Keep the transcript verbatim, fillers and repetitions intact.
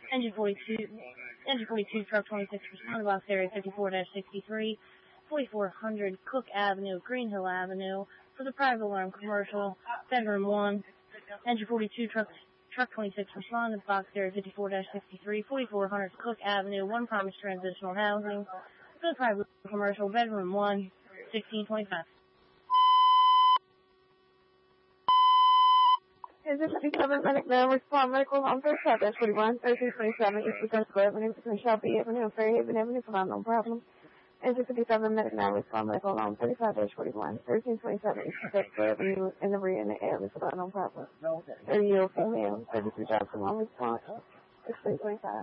Engine forty-two, Engine forty-two, truck twenty-six, respond to box area fifty-four sixty-three, forty-four hundred Cook Avenue, Green Hill Avenue, for the private alarm commercial, bedroom one. Engine forty-two, truck truck twenty-six, respond to box area fifty-four sixty-three, forty-four hundred Cook Avenue, one promised transitional housing, for the private commercial, bedroom one, sixteen twenty-five. Engine fifty-seven, medic now, respond medical alarm for South Dash forty-one, thirteen twenty-seven, East Western Square Avenue, between Shelby Avenue and Fairhaven Avenue, provide no problem. Engine fifty-seven, medic now, respond medical alarm thirty-five forty-one, thirteen twenty-seven, East Western Square Avenue, in the rear in the air, provide no problem. thirty-year-old female, thirty-three Johnson, alarm response, sixteen twenty-five.